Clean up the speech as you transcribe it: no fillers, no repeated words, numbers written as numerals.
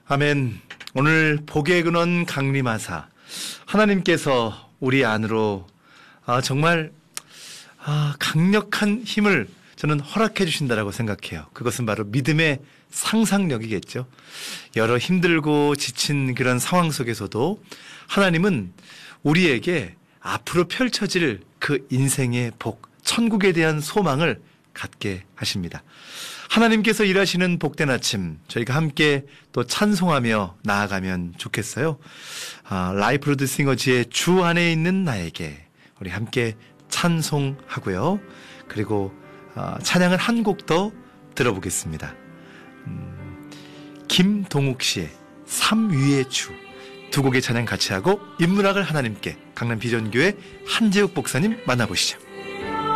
아멘. 오늘 복의 근원 강림하사 하나님께서 우리 안으로 정말 강력한 힘을 저는 허락해 주신다라고 생각해요. 그것은 바로 믿음의 상상력이겠죠. 여러 힘들고 지친 그런 상황 속에서도 하나님은 우리에게 앞으로 펼쳐질 그 인생의 복, 천국에 대한 소망을 갖게 하십니다. 하나님께서 일하시는 복된 아침, 저희가 함께 또 찬송하며 나아가면 좋겠어요. 라이프 로드 싱어즈의 주 안에 있는 나에게 우리 함께 찬송하고요. 그리고 찬양을 한 곡 더 들어보겠습니다. 김동욱 씨의 삶 위의 주, 두 곡의 찬양 같이 하고 인문학을 하나님께 강남 비전교회 한재욱 목사님 만나보시죠.